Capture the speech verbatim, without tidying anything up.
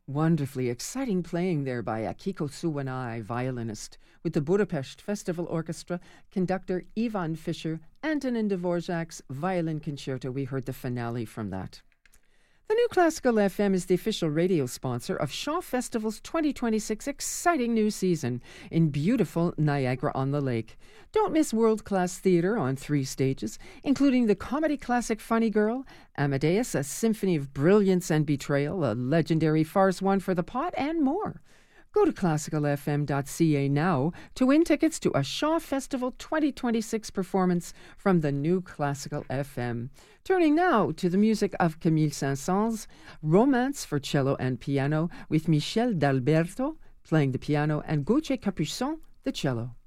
Wonderfully exciting playing there by Akiko Suwanai, violinist, with the Budapest Festival Orchestra, conductor Ivan Fischer, Antonin Dvorak's violin concerto. We heard the finale from that. The New Classical F M is the official radio sponsor of Shaw Festival's twenty twenty-six exciting new season in beautiful Niagara-on-the-Lake. Don't miss world-class theatre on three stages, including the comedy classic Funny Girl, Amadeus, a symphony of brilliance and betrayal, a legendary farce One for the Pot, and more. Go to classical f m dot c a now to win tickets to a Shaw Festival twenty twenty-six performance from the New Classical F M. Turning now to the music of Camille Saint-Saëns, Romance for cello and piano, with Michel D'Alberto playing the piano and Gauthier Capuçon the cello.